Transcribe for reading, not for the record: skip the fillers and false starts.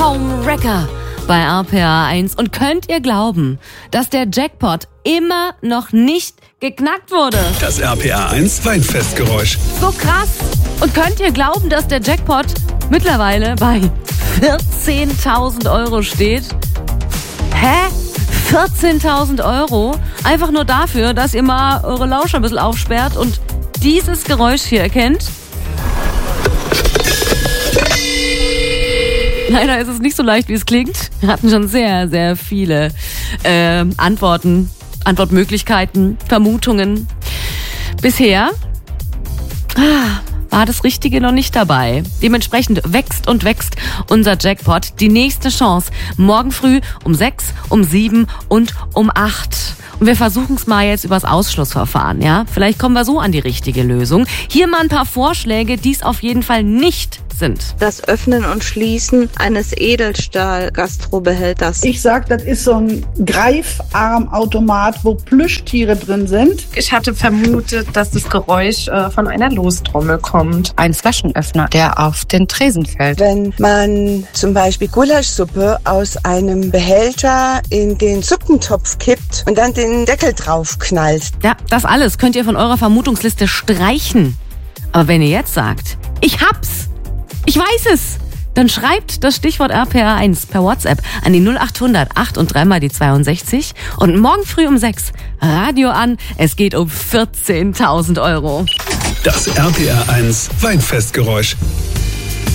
Home Wrecker bei RPA 1. Und könnt ihr glauben, dass der Jackpot immer noch nicht geknackt wurde? Das RPA 1 Weinfestgeräusch. So krass. Und könnt ihr glauben, dass der Jackpot mittlerweile bei 14.000 Euro steht? Hä? 14.000 Euro? Einfach nur dafür, dass ihr mal eure Lauscher ein bisschen aufsperrt und dieses Geräusch hier erkennt? Leider ist es nicht so leicht, wie es klingt. Wir hatten schon sehr, sehr viele Antwortmöglichkeiten, Vermutungen. Bisher war das Richtige noch nicht dabei. Dementsprechend wächst und wächst unser Jackpot. Die nächste Chance morgen früh um 6, um 7 und um 8. Und wir versuchen es mal jetzt übers Ausschlussverfahren, ja? Vielleicht kommen wir so an die richtige Lösung. Hier mal ein paar Vorschläge, die es auf jeden Fall nicht sind. Das Öffnen und Schließen eines Edelstahl-Gastrobehälters. Ich sag, das ist so ein Greifarmautomat, wo Plüschtiere drin sind. Ich hatte vermutet, dass das Geräusch von einer Lostrommel kommt. Ein Flaschenöffner, der auf den Tresen fällt. Wenn man zum Beispiel Gulaschsuppe aus einem Behälter in den Suppentopf kippt und dann den Deckel drauf knallt. Ja, das alles könnt ihr von eurer Vermutungsliste streichen. Aber wenn ihr jetzt sagt, ich hab's, ich weiß es, dann schreibt das Stichwort RPA 1 per WhatsApp an die 0800 8 und 3 mal die 62 und morgen früh um 6 Radio an. Es geht um 14.000 Euro. Das RPA 1 Weinfestgeräusch.